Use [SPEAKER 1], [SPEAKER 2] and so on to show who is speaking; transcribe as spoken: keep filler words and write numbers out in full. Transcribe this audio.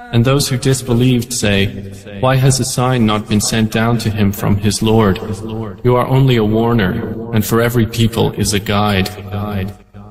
[SPEAKER 1] And those who disbelieved say, why has a sign not been sent down to him from his Lord? You are only a warner, and for every people is a guide.